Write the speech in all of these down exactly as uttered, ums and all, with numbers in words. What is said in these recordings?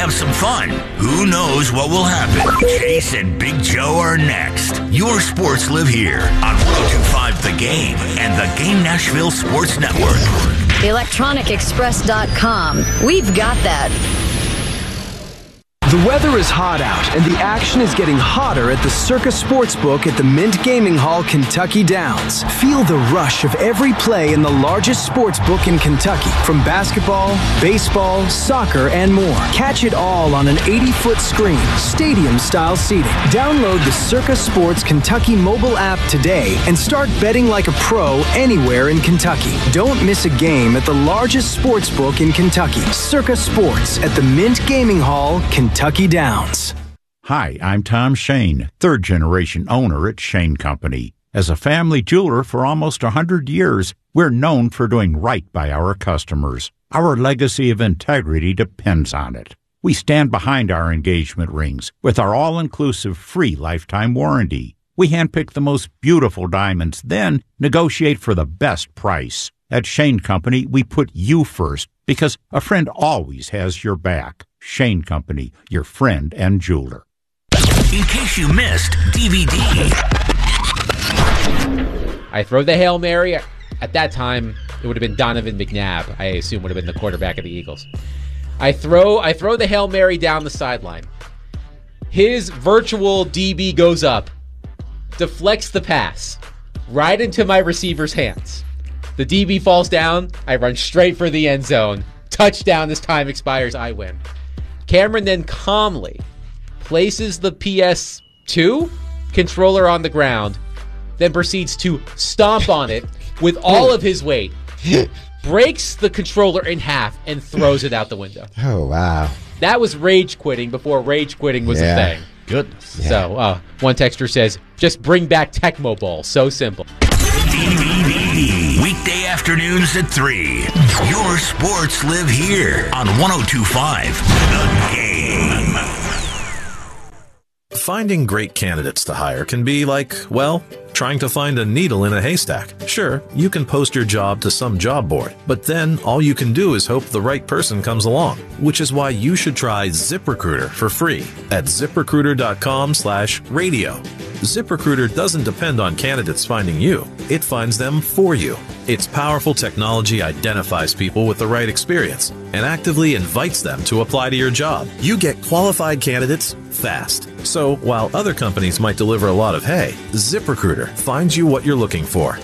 have some fun. Who knows what will happen? Chase and Big Joe are next. Your sports live here on one oh two point five The Game and the Game Nashville Sports Network. electronic express dot com. We've got that. The weather is hot out, and the action is getting hotter at the Circa Sportsbook at the Mint Gaming Hall, Kentucky Downs. Feel the rush of every play in the largest sportsbook in Kentucky, from basketball, baseball, soccer, and more. Catch it all on an eighty-foot screen, stadium-style seating. Download the Circa Sports Kentucky mobile app today and start betting like a pro anywhere in Kentucky. Don't miss a game at the largest sportsbook in Kentucky, Circa Sports at the Mint Gaming Hall, Kentucky. Kentucky Downs. Hi, I'm Tom Shane, third-generation owner at Shane Company. As a family jeweler for almost one hundred years, we're known for doing right by our customers. Our legacy of integrity depends on it. We stand behind our engagement rings with our all-inclusive free lifetime warranty. We handpick the most beautiful diamonds, then negotiate for the best price. At Shane Company, we put you first because a friend always has your back. Shane Company, your friend and jeweler. In case you missed D V D. I throw the Hail Mary. At that time, it would have been Donovan McNabb, I assume would have been the quarterback of the Eagles. I throw I throw the Hail Mary down the sideline. His virtual D B goes up, deflects the pass right into my receiver's hands. The D B falls down. I run straight for the end zone. Touchdown. As time expires, I win. Cameron then calmly places the P S two controller on the ground, then proceeds to stomp on it with all of his weight, breaks the controller in half, and throws it out the window. Oh, wow. That was rage quitting before rage quitting was yeah. a thing. Goodness. Yeah. So, uh, one texter says, just bring back Tecmo Bowl. So simple. D V D. Weekday afternoons at three. Your sports live here on one oh two point five The Game. Finding great candidates to hire can be like, well, trying to find a needle in a haystack. Sure, you can post your job to some job board, but then all you can do is hope the right person comes along, which is why you should try ZipRecruiter for free at ZipRecruiter.com slash radio. ZipRecruiter doesn't depend on candidates finding you. It finds them for you. Its powerful technology identifies people with the right experience and actively invites them to apply to your job. You get qualified candidates fast. So while other companies might deliver a lot of hay, ZipRecruiter finds you what you're looking for.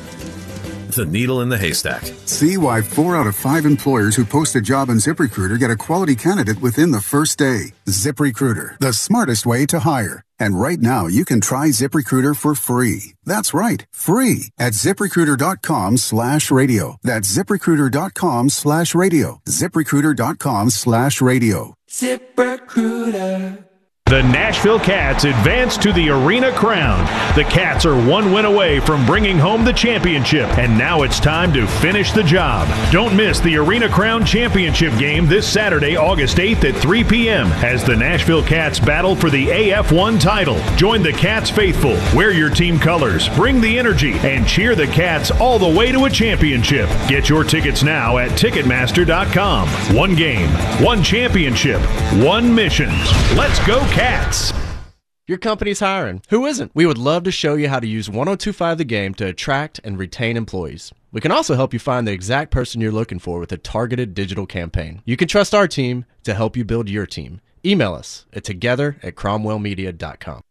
The needle in the haystack. See why four out of five employers who post a job on ZipRecruiter get a quality candidate within the first day. ZipRecruiter, the smartest way to hire. And right now, you can try ZipRecruiter for free. That's right, free at ZipRecruiter.com slash radio. That's ZipRecruiter.com slash radio. ZipRecruiter.com slash radio. ZipRecruiter. The Nashville Cats advance to the Arena Crown. The Cats are one win away from bringing home the championship, and now it's time to finish the job. Don't miss the Arena Crown Championship game this Saturday, August eighth at three p.m. as the Nashville Cats battle for the A F one title. Join the Cats faithful, wear your team colors, bring the energy, and cheer the Cats all the way to a championship. Get your tickets now at Ticketmaster dot com. One game, one championship, one mission. Let's go, Cats! Cats. Your company's hiring. Who isn't? We would love to show you how to use one oh two point five The Game to attract and retain employees. We can also help you find the exact person you're looking for with a targeted digital campaign. You can trust our team to help you build your team. Email us at together at cromwell media dot com.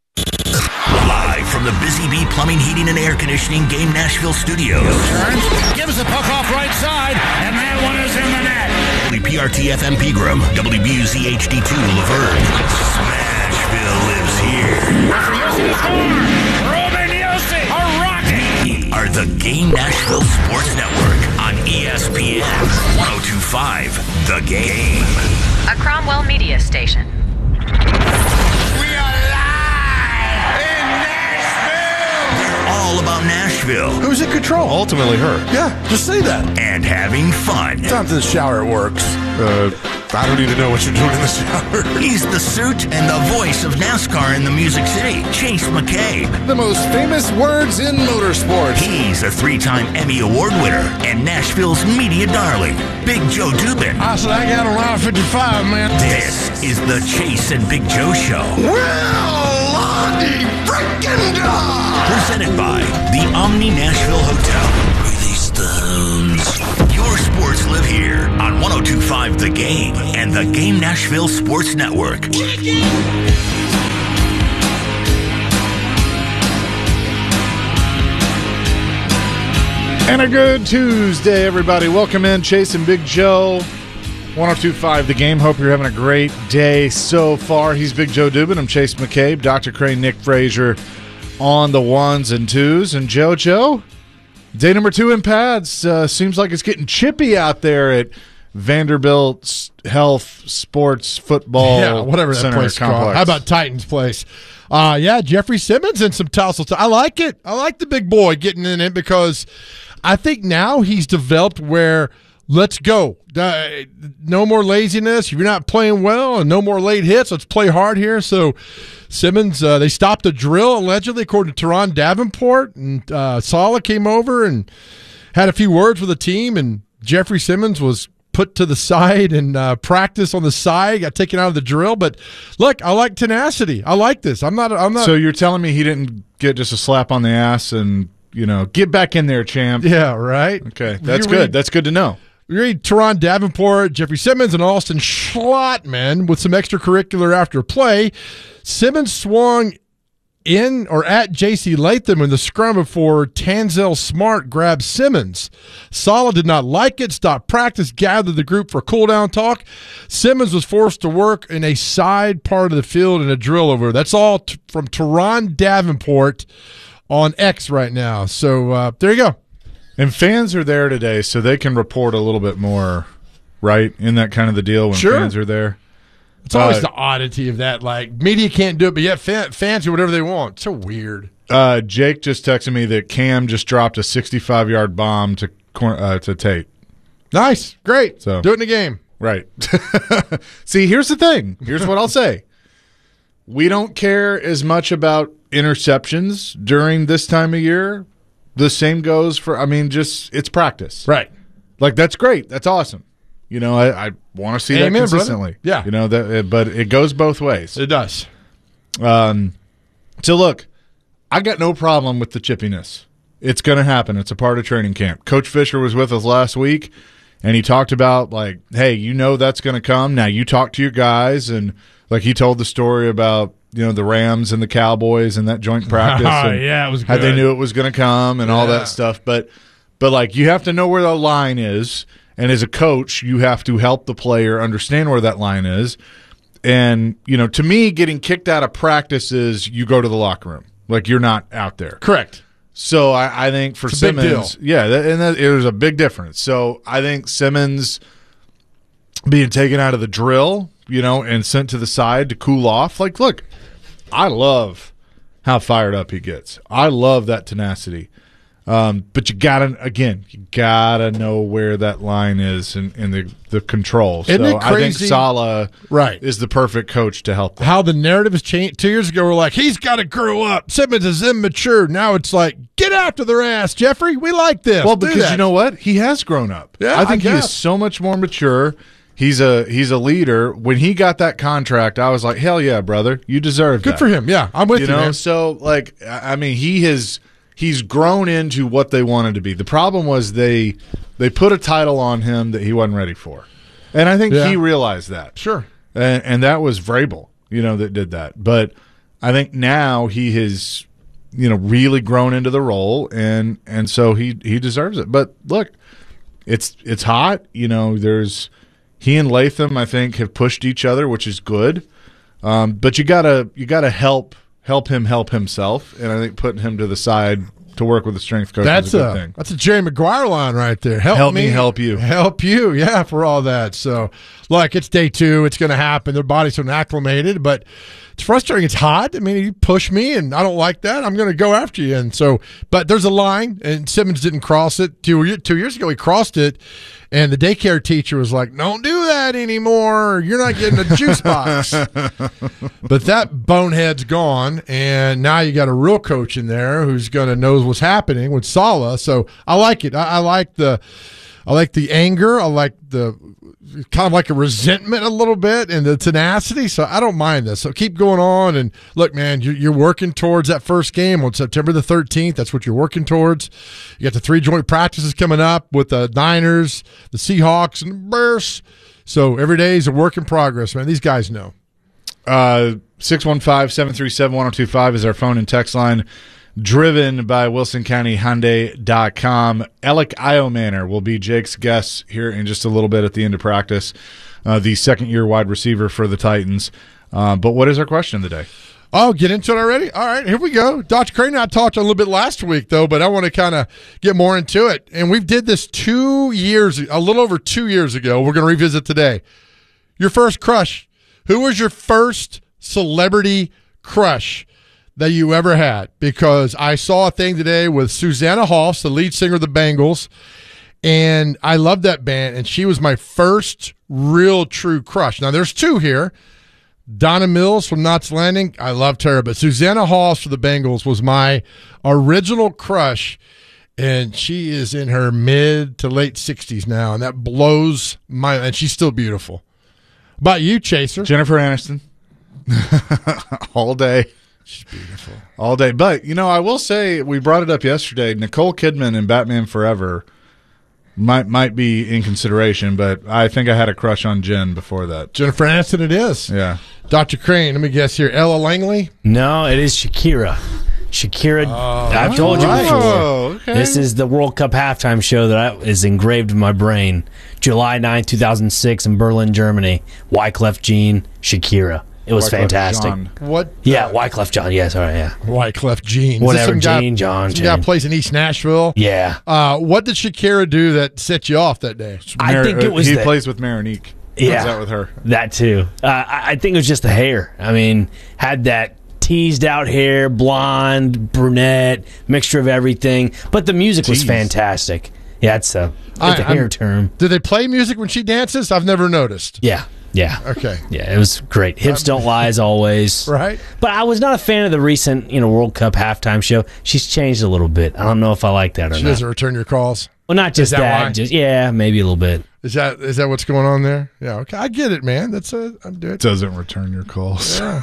Live from the Busy Bee Plumbing, Heating, and Air Conditioning Game Nashville Studios. Turns, gives the puck off right side, and that one is in the net. W P R T F M Pegram, W B U Z H D two Laverne. Smashville lives here. Ruben Yossi, a rocket. We are the Game Nashville Sports Network on E S P N one oh two point five The Game. A Cromwell Media Station. All about Nashville. Who's in control? Ultimately her. Yeah, just say that. And having fun. Time to the shower, it works. Uh, I don't even know what you're doing in the shower. He's the suit and the voice of NASCAR in the Music City, Chase McCabe. The most famous words in motorsports. He's a three-time Emmy Award winner and Nashville's media darling, Big Joe Dubin. I said, I got around fifty-five, man. This is the Chase and Big Joe Show. Well, Lottie frickin' dog! Presented by the Omni Nashville Hotel. Release the hounds. Your sports live here on one oh two point five The Game and the Game Nashville Sports Network. And a good Tuesday, everybody. Welcome in, Chase and Big Joe. one oh two point five The Game. Hope you're having a great day so far. He's Big Joe Dubin. I'm Chase McCabe. Doctor Crane, Nick Frazier on the ones and twos. And JoJo, day number two in pads. Uh, seems like it's getting chippy out there at Vanderbilt Health Sports Football Yeah, whatever that Center place is complex. called. How about Titans Place? Uh, yeah, Jeffrey Simmons and some tussle. I like it. I like the big boy getting in it because I think now he's developed where let's go. Uh, no more laziness. If you're not playing well and no more late hits, let's play hard here. So Simmons, uh, they stopped a drill allegedly according to Teron Davenport, and uh, Saleh came over and had a few words with the team, and Jeffrey Simmons was put to the side and uh, practice on the side, got taken out of the drill. But look, I like tenacity. I like this. I'm not. I'm not. So you're telling me he didn't get just a slap on the ass and, you know, get back in there, champ? Yeah, right. Okay, that's You good. read- That's good to know. We read Teron Davenport, Jeffrey Simmons, and Austin Schlottman with some extracurricular after play. Simmons swung in or at J C Latham in the scrum before Tanzel Smart grabbed Simmons. Saleh did not like it, stopped practice, gathered the group for cool-down talk. Simmons was forced to work in a side part of the field in a drill over. That's all t- from Teron Davenport on X right now. So uh, there you go. And fans are there today, so they can report a little bit more, right? Isn't that kind of the deal when Sure. fans are there? It's always Uh, the oddity of that. Like, media can't do it, but yet fan, fans do whatever they want. So weird. Uh, Jake just texted me that Cam just dropped a sixty-five-yard bomb to cor- uh, to Tate. Nice. Great. So Do it in the game. Right. See, here's the thing. Here's what I'll say. We don't care as much about interceptions during this time of year. The same goes for, I mean, just it's practice. Right. Like, that's great. That's awesome. You know, I, I want to see Amen, that brother. consistently. Yeah. You know, that, but it goes both ways. It does. Um, so, look, I got no problem with the chippiness. It's going to happen. It's a part of training camp. Coach Fisher was with us last week, and he talked about, like, hey, you know that's going to come. Now, you talk to your guys, and, like, he told the story about, you know, the Rams and the Cowboys and that joint practice. and Yeah, it was How they good. knew it was going to come and all Yeah. that stuff. But, but like, you have to know where the line is, and as a coach, you have to help the player understand where that line is. And, you know, to me, getting kicked out of practice is you go to the locker room. Like, you're not out there. Correct. So I, I think for It's a big Simmons, yeah, that, and that, it was a big difference. So I think Simmons being taken out of the drill, you know, and sent to the side to cool off. Like, look, I love how fired up he gets. I love that tenacity. Um, but you gotta, again, you gotta know where that line is in, in the the control. Isn't so it I think crazy? Saleh Right. is the perfect coach to help them. How the narrative has changed. Two years ago, we're like, he's got to grow up. Simmons is immature. Now it's like, get after their ass, Jeffrey. We like this. Well, Do because that. you know what? He has grown up. Yeah, I think I he is guess. so much more mature. He's a he's a leader. When he got that contract, I was like, hell yeah, brother, you deserve Good that. for him. Yeah, I'm with you, you know, man. so like, I I mean, he has he's grown into what they wanted to be. The problem was they they put a title on him that he wasn't ready for, and I think Yeah. he realized that. Sure. And, and that was Vrabel, you know, that did that. But I think now he has, you know, really grown into the role, and and so he he deserves it. But look, it's it's hot. You know, there's he and Latham, I think, have pushed each other, which is good. Um, but you gotta you gotta help help him help himself, and I think putting him to the side to work with a strength coach that's is a good a thing. That's a Jerry Maguire line right there. Help, Help me, me help you. help you. Yeah, for all that. So, look, it's day two. It's going to happen. Their bodies are acclimated, but it's frustrating. It's hot. I mean, you push me, and I don't like that. I'm going to go after you. And so, but there's a line, and Simmons didn't cross it. Two, two years ago, he crossed it, and the daycare teacher was like, "Don't do that anymore. You're not getting a juice box." But that bonehead's gone, and now you got a real coach in there who's going to knows what's happening with Saleh. So I like it. I, I like the, I like the anger. I like the kind of like a resentment a little bit and the tenacity. So I don't mind this. So keep going on. And look, man, you're, you're working towards that first game on September the thirteenth. That's what you're working towards. You got the three joint practices coming up with the Niners, the Seahawks, and the Bears. So every day is a work in progress, man. These guys know. Uh, six one five, seven three seven, one oh two five is our phone and text line. Driven by Wilson County Hyundai dot com. Alec Iomanner will be Jake's guest here in just a little bit at the end of practice, uh, the second-year wide receiver for the Titans. Uh, but what is our question of the day? Oh, get into it already? All right, here we go. Doctor Crane and I talked a little bit last week, though, but I want to kind of get more into it. And we did this two years, a little over two years ago. We're going to revisit today. Your first crush. Who was your first celebrity crush that you ever had? Because I saw a thing today with Susanna Hoffs, the lead singer of the Bangles, and I love that band, and she was my first real true crush. Now, there's two here. Donna Mills from Knots Landing, I loved her, but Susanna Hoffs for the Bengals was my original crush, and she is in her mid to late sixties now, and that blows my – and she's still beautiful. About you, Chaser? Jennifer Aniston. All day. She's beautiful. All day. But, you know, I will say, we brought it up yesterday, Nicole Kidman in Batman Forever might might be in consideration, but I think I had a crush on Jen before that. Jennifer Aniston it is. Yeah. Doctor Crane, let me guess here. Ella Langley? No, it is Shakira. Shakira, oh, I've told you right. before. Oh, okay. This is the World Cup halftime show that I, is engraved in my brain. July ninth, two thousand six in Berlin, Germany. Wyclef Jean, Shakira. It was Wyclef fantastic. John. What? Yeah, Wyclef John. Yes, all right, yeah. Wyclef Jean. Whatever, Is this some Jean, guy, John, some Jean. guy plays in East Nashville. Yeah. Uh, what did Shakira do that set you off that day? I Mar- think it was He the- plays with Marinique. Yeah. What's that with her? That too. Uh, I, I think it was just the hair. I mean, had that teased out hair, blonde, brunette, mixture of everything. But the music was Teased. fantastic. Yeah, it's a, it's I- a hair I'm- term. Do they play music when she dances? I've never noticed. Yeah, yeah. Okay. Yeah, it was great. Hips don't lie as always. Right. But I was not a fan of the recent, you know, World Cup halftime show. She's changed a little bit. I don't know if I like that or She not. doesn't return your calls. Well, not just Is that that. why? Just yeah, maybe a little bit. Is that is that what's going on there? Yeah. Okay. I get it, man. That's a. I'm doing. Doesn't return your calls. Yeah.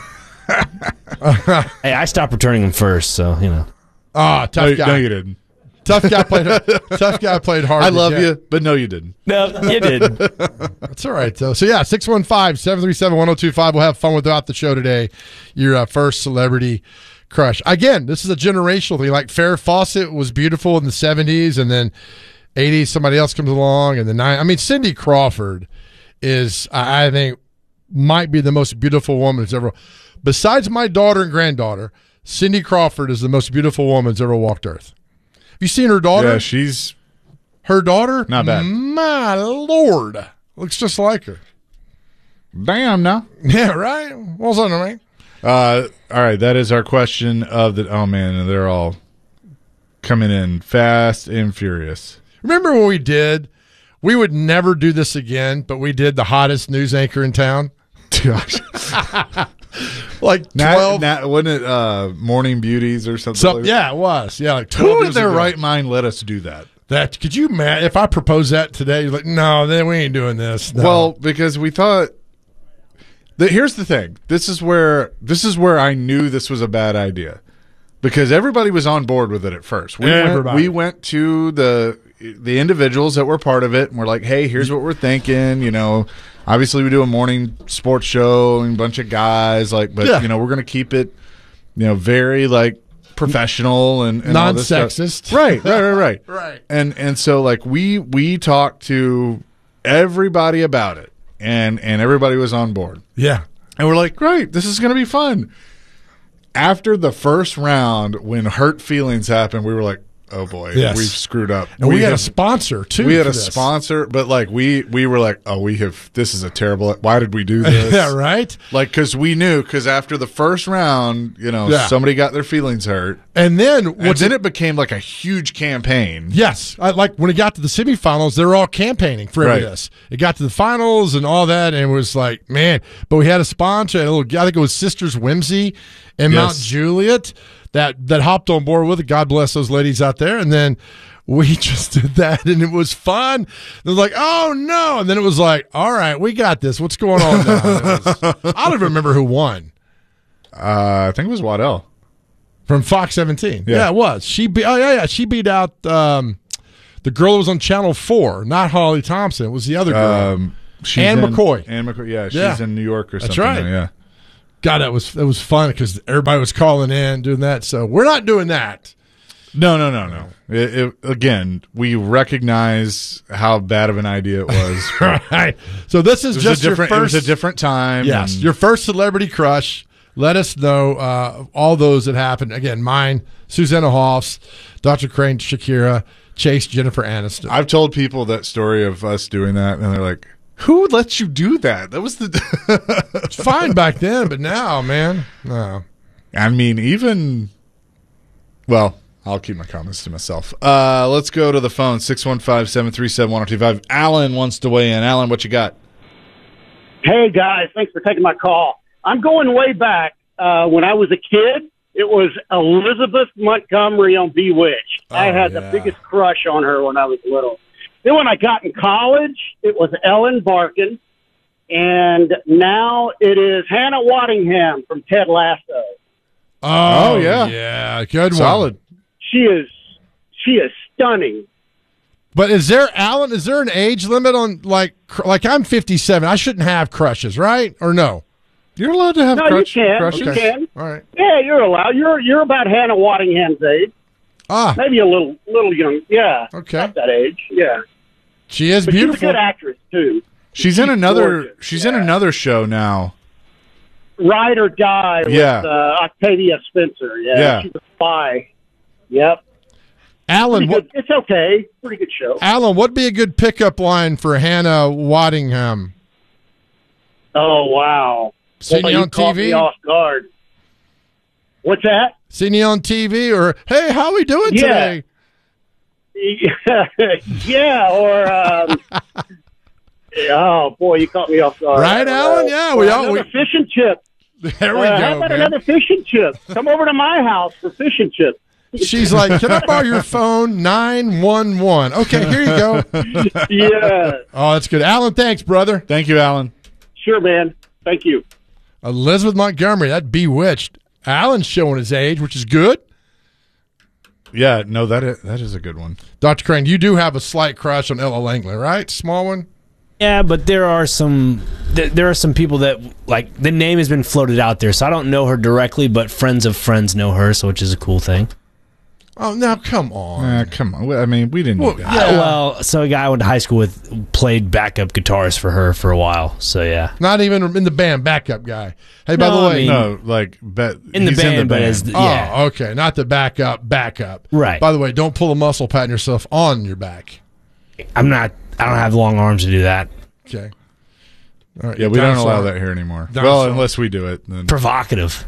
Hey, I stopped returning them first, so you know. Ah, tough No, guy. no, you didn't. Tough guy played. Tough guy played hard. I to love get. you, but no, you didn't. No, you did. That's all right, though. So, yeah, six one five, seven three seven, one oh two five. We'll have fun without the show today. Your uh, first celebrity crush. Again, this is a generational thing. Like Farrah Fawcett was beautiful in the seventies, and then eighties, somebody else comes along, and the nineties. I mean, Cindy Crawford is, I I think, might be the most beautiful woman that's ever. Besides my daughter and granddaughter, Cindy Crawford is the most beautiful woman that's ever walked Earth. Have you seen her daughter? Yeah, she's Her daughter? Not bad. My Lord. Looks just like her. damn now. Yeah, right? What's on man? Uh, all right, that is our question of the. Oh man, they're all coming in fast and furious. Remember when we did? We would never do this again, but we did the hottest news anchor in town. Gosh. Like Nat, twelve. Nat, wasn't it uh, Morning Beauties or something? So, like yeah, it was. Yeah, like twelve Who in years their ago. right mind let us do that? That could you, Matt? If I propose that today, you're like, no, then we ain't doing this. No. Well, because we thought. The, here's the thing. This is where this is where I knew this was a bad idea, because everybody was on board with it at first. We went, Everybody. we went to the the individuals that were part of it, and we're like, "Hey, here's what we're thinking." You know, obviously we do a morning sports show and a bunch of guys, like, but Yeah. you know, we're going to keep it, you know, very like professional and, and all this stuff. Non-sexist. Right, right, right, right, Right. And and so like we we talked to everybody about it, and and everybody was on board. Yeah. And we're like, great, this is going to be fun. After the first round, when hurt feelings happened, we were like, oh boy, Yes. we've screwed up. And we, we had have, a sponsor too. We had a this. sponsor, but like we we were like, oh, we have. This is a terrible. Why did we do this? Yeah, right. Like because we knew because after the first round, you know, Yeah. somebody got their feelings hurt, and then and then it became like a huge campaign. Yes, I, like when it got to the semifinals, they were all campaigning for Right. this. It got to the finals and all that, and it was like, man. But we had a sponsor. A little, I think it was Sisters Whimsy and Yes. Mount Juliet that that hopped on board with it. God bless those ladies out there. And then we just did that, and it was fun. It was like, oh no, and then it was like, all right, we got this. What's going on now? It was, I don't even remember who won. Uh, I think it was Waddell from Fox seventeen. Yeah, Yeah. it was. She beat. Oh yeah, yeah. She beat out um, the girl who was on Channel Four, not Holly Thompson. It was the other girl, Um, she's Ann in- McCoy. Ann McCoy. Yeah, she's Yeah. in New York or That's something. right. Yeah. God, that was that was fun because everybody was calling in doing that. So we're not doing that. No, no, no, no. It, it, again, we recognize how bad of an idea it was. Right. So this is It was just a different. your first. It was a different time. Yes, and- your first celebrity crush. Let us know uh, all those that happened. Again, mine, Susanna Hoffs, Doctor Crane, Shakira, Chase, Jennifer Aniston. I've told people that story of us doing that, and they're like, "Who lets you do that?" That was the It's fine back then, but now, man, no. I mean, even well, I'll keep my comments to myself. Uh, let's go to the phone six one five, seven three seven, one oh two five. Alan wants to weigh in. Alan, what you got? Hey, guys, thanks for taking my call. I'm going way back. Uh, when I was a kid, it was Elizabeth Montgomery on Bewitched. Oh, I had yeah. the biggest crush on her when I was little. Then when I got in college, it was Ellen Barkin. And now it is Hannah Waddingham from Ted Lasso. Oh, Oh, yeah. yeah, good one. Solid. She is, she is stunning. But is there, Alan? Is there an age limit on like cr- like I'm fifty-seven? I shouldn't have crushes, right? Or no? You're allowed to have No, crush, you can. crushes. You can. All right. Yeah, you're allowed. You're you're about Hannah Waddingham's age. Ah, Maybe a little little young. Yeah. Okay. About that age. Yeah. she is But she's a beautiful. good actress too. She's in another. gorgeous, She's in another show now. Ride or Die with Yeah. uh, Octavia Spencer. Yeah. Yeah. She's a spy. Yep. Alan, Pretty what, good. It's okay. Pretty good show. Alan, what'd be a good pickup line for Hannah Waddingham? Oh wow. Seen Boy, you you on caught T V? me off guard. What's that? Seen you on T V? Or hey, how we doing Yeah. today? yeah, or um, oh boy, you caught me off guard. Right, Alan? Yeah, we all another we, fish and chip. there we Uh, go. how about man. another fish and chip? Come over to my house for fish and chips. She's like, can I borrow your phone? nine one one. Okay, here you go. Yeah, Oh, that's good. Alan, thanks, brother. Thank you, Alan. sure, man. Thank you. Elizabeth Montgomery, that Bewitched. Alan's showing his age, which is good. Yeah, no, that is, that is a good one. Doctor Crane, you do have a slight crush on Ella Langley, right? Small one? Yeah, but there are some th- there are some people that like the name has been floated out there, so I don't know her directly, but friends of friends know her, so which is a cool thing. Oh, now come on. Uh, come on. I mean, we didn't Well, need that. yeah. Uh, well, so a guy I went to high school with played backup guitars for her for a while, so yeah. Not even in the band, backup guy. Hey, by No, the I way. mean- No, like, bet, In the he's band, in the but band. as the, Oh, yeah, okay. Not the backup, backup. Right. By the way, don't pull a muscle patting yourself on your back. I'm not. I don't have long arms to do that. Okay. All right. Yeah, we don't Dinosaur. allow that here anymore. Dinosaur. Well, unless we do it. Then. Provocative.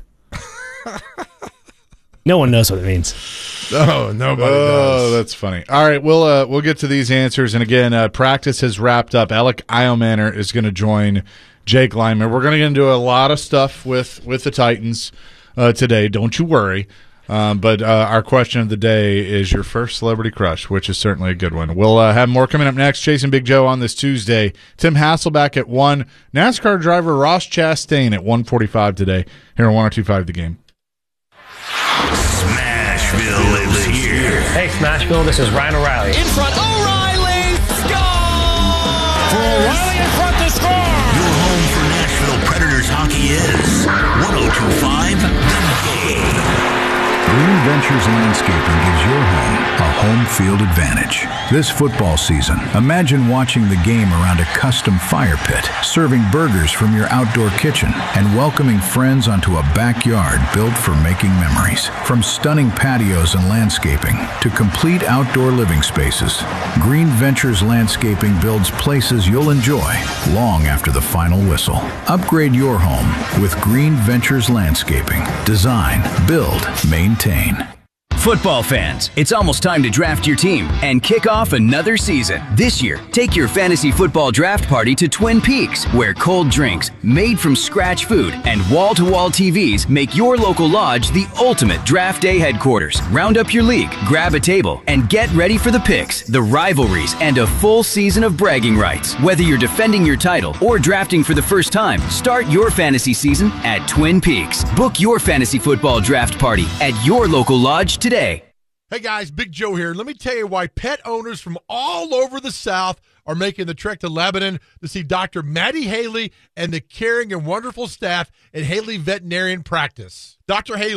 No one knows what it means. Oh, nobody Oh, does. that's funny. All right, we'll uh, we'll get to these answers. And again, uh, practice has wrapped up. Alec Iomanner is going to join Jake Lyman. We're going to get into a lot of stuff with, with the Titans uh, today. Don't you worry. Um, but uh, our question of the day is your first celebrity crush, which is certainly a good one. We'll uh, have more coming up next. Chasing Big Joe on this Tuesday. Tim Hasselback at one. NASCAR driver Ross Chastain at one forty-five today here on one oh two point five The Game. Smashville lives here. Hey, Smashville, this is Ryan O'Reilly. In front, O'Reilly score! For O'Reilly in front to score! Your home for Nashville Predators hockey is one oh two point five The Game. Green Ventures Landscaping gives your home a home field advantage. This football season, imagine watching the game around a custom fire pit, serving burgers from your outdoor kitchen, and welcoming friends onto a backyard built for making memories. From stunning patios and landscaping to complete outdoor living spaces, Green Ventures Landscaping builds places you'll enjoy long after the final whistle. Upgrade your home with Green Ventures Landscaping. Design, build, maintain. Football fans, it's almost time to draft your team and kick off another season. This year, take your fantasy football draft party to Twin Peaks, where cold drinks, made from scratch food, and wall-to-wall T Vs make your local lodge the ultimate draft day headquarters. Round up your league, grab a table, and get ready for the picks, the rivalries, and a full season of bragging rights. Whether you're defending your title or drafting for the first time, start your fantasy season at Twin Peaks. Book your fantasy football draft party at your local lodge today. Hey guys, Big Joe here. Let me tell you why pet owners from all over the South are making the trek to Lebanon to see Doctor Maddie Haley and the caring and wonderful staff at Haley Veterinarian Practice. Doctor Haley